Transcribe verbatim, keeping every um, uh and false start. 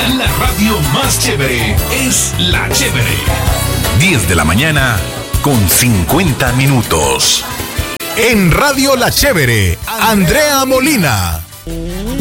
La radio más chévere es La Chévere. diez de la mañana con cincuenta minutos. En Radio La Chévere, Andrea Molina.